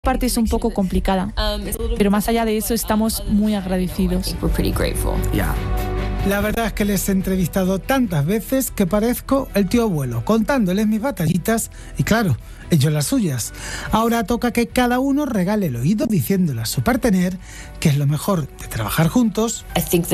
parte es un poco complicada, pero más allá de eso estamos muy agradecidos. La verdad es que les he entrevistado tantas veces que parezco el tío abuelo, contándoles mis batallitas y claro, ellos las suyas. Ahora toca que cada uno regale el oído diciéndole a su partener que es lo mejor de trabajar juntos.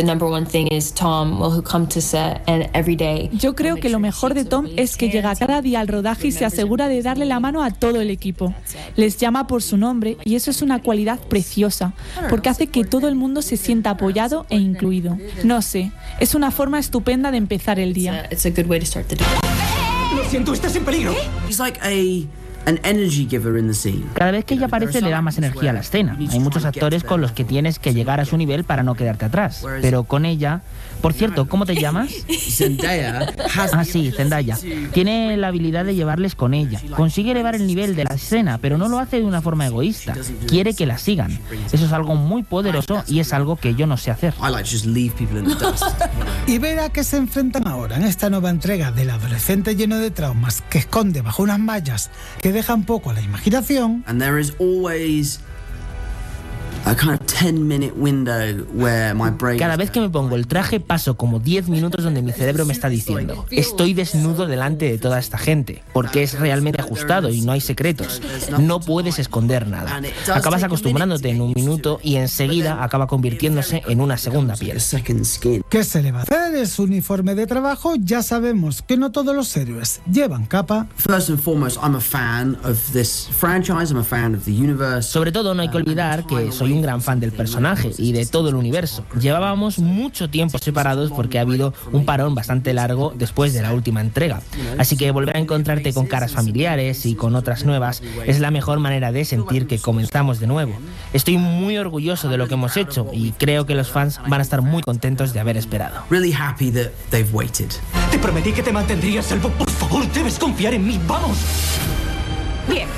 Yo creo que lo mejor de Tom es que llega cada día al rodaje y se asegura de darle la mano a todo el equipo. Les llama por su nombre y eso es una cualidad preciosa, porque hace que todo el mundo se sienta apoyado e incluido. No sé, es una forma estupenda de empezar el día. Lo siento, estás en peligro. Cada vez que ella aparece le da más energía a la escena. Hay muchos actores con los que tienes que llegar a su nivel para no quedarte atrás. Pero con ella... Por cierto, ¿cómo te llamas? Zendaya. Ah, sí, Zendaya. Tiene la habilidad de llevarles con ella. Consigue elevar el nivel de la escena, pero no lo hace de una forma egoísta. Quiere que la sigan. Eso es algo muy poderoso y es algo que yo no sé hacer. Y ver a qué se enfrentan ahora en esta nueva entrega del adolescente lleno de traumas que esconde bajo unas mallas que dejan poco a la imaginación. Cada vez que me pongo el traje paso como 10 minutos donde mi cerebro me está diciendo: estoy desnudo delante de toda esta gente, porque es realmente ajustado y no hay secretos. No puedes esconder nada. Acabas acostumbrándote en un minuto y enseguida acaba convirtiéndose en una segunda piel. ¿Qué se le va a hacer? Es su uniforme de trabajo. Ya sabemos que no todos los héroes llevan capa. Sobre todo no hay que olvidar que soy un gran fan del personaje y de todo el universo. Llevábamos mucho tiempo separados porque ha habido un parón bastante largo después de la última entrega. Así que volver a encontrarte con caras familiares y con otras nuevas es la mejor manera de sentir que comenzamos de nuevo. Estoy muy orgulloso de lo que hemos hecho y creo que los fans van a estar muy contentos de haber esperado. Te prometí que te mantendría a salvo. Por favor, debes confiar en mí. ¡Vamos! Bien.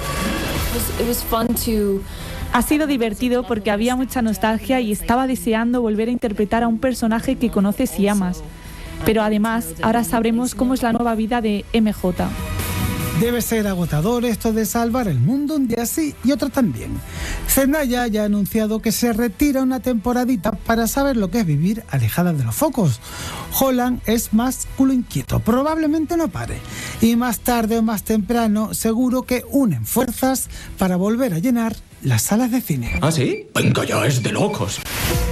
Ha sido divertido porque había mucha nostalgia y estaba deseando volver a interpretar a un personaje que conoces y amas. Pero además, ahora sabremos cómo es la nueva vida de MJ. Debe ser agotador esto de salvar el mundo un día sí y otro también. Zendaya ya ha anunciado que se retira una temporadita para saber lo que es vivir alejada de los focos. Holland es más culo inquieto, probablemente no pare. Y más tarde o más temprano seguro que unen fuerzas para volver a llenar las salas de cine. ¿Ah, sí? Venga ya, es de locos.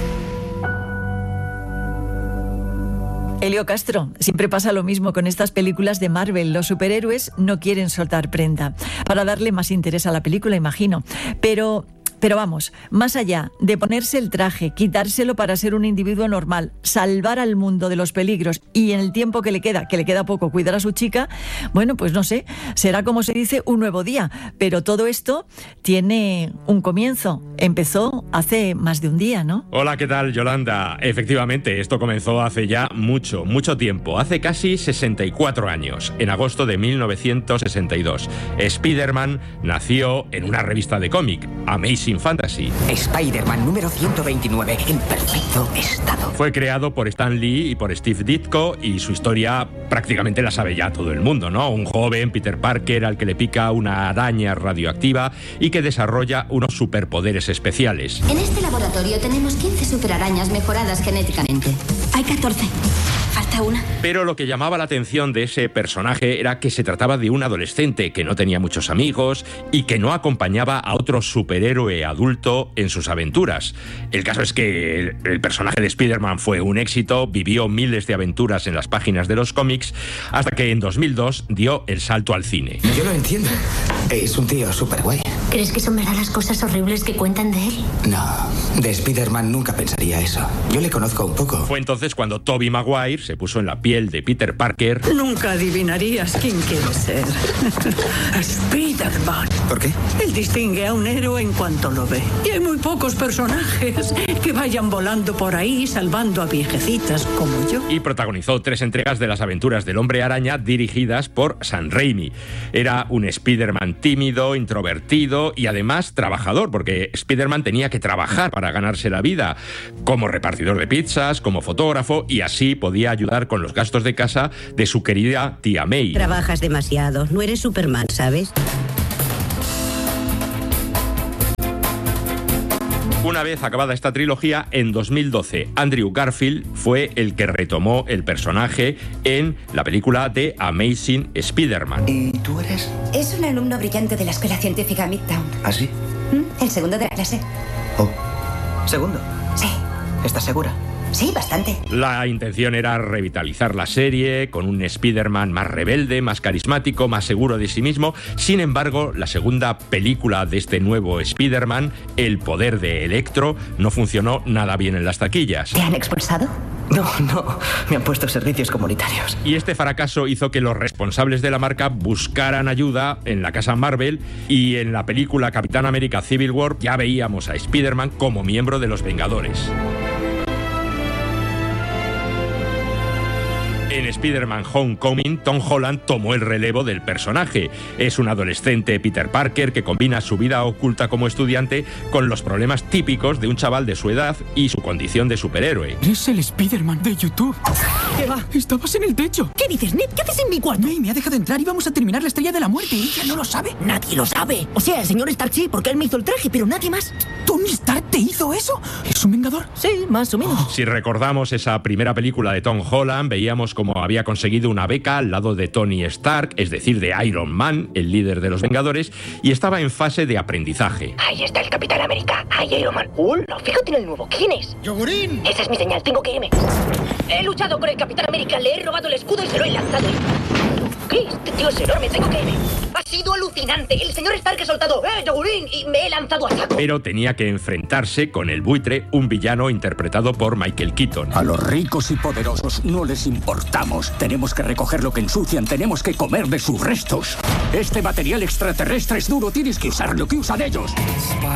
Elio Castro, siempre pasa lo mismo con estas películas de Marvel. Los superhéroes no quieren soltar prenda para darle más interés a la película, imagino. Pero vamos, más allá de ponerse el traje, quitárselo para ser un individuo normal, salvar al mundo de los peligros y en el tiempo que le queda poco, cuidar a su chica, bueno, pues no sé, será como se dice un nuevo día. Pero todo esto tiene un comienzo. Empezó hace más de un día, ¿no? Hola, ¿qué tal, Yolanda? Efectivamente, esto comenzó hace ya mucho tiempo, hace casi 64 años, en agosto de 1962. Spider-Man nació en una revista de cómic, Amazing Fantasy. Spider-Man número 129, en perfecto estado. Fue creado por Stan Lee y por Steve Ditko y su historia prácticamente la sabe ya todo el mundo, ¿no? Un joven Peter Parker al que le pica una araña radioactiva y que desarrolla unos superpoderes especiales. En este laboratorio tenemos 15 superarañas mejoradas genéticamente. Hay 14. Falta una. Pero lo que llamaba la atención de ese personaje era que se trataba de un adolescente que no tenía muchos amigos y que no acompañaba a otro superhéroe adulto en sus aventuras. El caso es que el personaje de Spider-Man fue un éxito, vivió miles de aventuras en las páginas de los cómics, hasta que en 2002 dio el salto al cine. Yo lo entiendo. Es un tío súper guay. ¿Crees que son verdad las cosas horribles que cuentan de él? No, de Spider-Man nunca pensaría eso. Yo le conozco un poco. Fue entonces cuando Tobey Maguire se puso en la piel de Peter Parker. Nunca adivinarías quién quiere ser. Spider-Man. ¿Por qué? Él distingue a un héroe en cuanto lo ve. Y hay muy pocos personajes que vayan volando por ahí salvando a viejecitas como yo. Y protagonizó 3 entregas de las aventuras del Hombre Araña dirigidas por Sam Raimi. Era un Spider-Man tímido, introvertido y además trabajador, porque Spider-Man tenía que trabajar para ganarse la vida, como repartidor de pizzas, como fotógrafo, y así podía ayudar con los gastos de casa de su querida tía May. Trabajas demasiado, no eres Superman, ¿sabes? Una vez acabada esta trilogía, en 2012, Andrew Garfield fue el que retomó el personaje en la película The Amazing Spider-Man. ¿Y tú eres? Es un alumno brillante de la Escuela Científica Midtown. ¿Ah, sí? El segundo de la clase. Oh. ¿Segundo? Sí. ¿Estás segura? Sí, bastante. La intención era revitalizar la serie con un Spider-Man más rebelde, más carismático, más seguro de sí mismo. Sin embargo, la segunda película de este nuevo Spider-Man, El poder de Electro, no funcionó nada bien en las taquillas. ¿Te han expulsado? No, me han puesto servicios comunitarios. Y este fracaso hizo que los responsables de la marca buscaran ayuda en la casa Marvel, y en la película Capitán América Civil War ya veíamos a Spider-Man como miembro de los Vengadores. En Spider-Man Homecoming, Tom Holland tomó el relevo del personaje. Es un adolescente Peter Parker que combina su vida oculta como estudiante con los problemas típicos de un chaval de su edad y su condición de superhéroe. Es el Spider-Man de YouTube. ¿Qué va? Estabas en el techo. ¿Qué dices, Ned? ¿Qué haces en mi cuarto? May me ha dejado entrar y vamos a terminar la Estrella de la Muerte. ¿Ella no lo sabe? Nadie lo sabe. O sea, el señor Stark sí, porque él me hizo el traje, pero nadie más. ¿Tony Stark te hizo eso? ¿Es un vengador? Sí, más o menos. Si recordamos esa primera película de Tom Holland, veíamos cómo había conseguido una beca al lado de Tony Stark, es decir, de Iron Man, el líder de los Vengadores, y estaba en fase de aprendizaje. Ahí está el Capitán América. Ahí Iron Man. ¡Hola! Fíjate en el nuevo. ¿Quién es? ¡Yogurín! Esa es mi señal. Tengo que irme. He luchado con el Capitán América. Le he robado el escudo y se lo he lanzado. ¿Qué? Este tío es enorme. Tengo que irme. Ha sido alucinante. El señor Stark ha soltado Yogurín y me he lanzado a saco. Pero tenía que enfrentarse con el Buitre, un villano interpretado por Michael Keaton. A los ricos y poderosos no les importamos. Tenemos que recoger lo que ensucian, tenemos que comer de sus restos. Este material extraterrestre es duro, tienes que usar lo que usan ellos.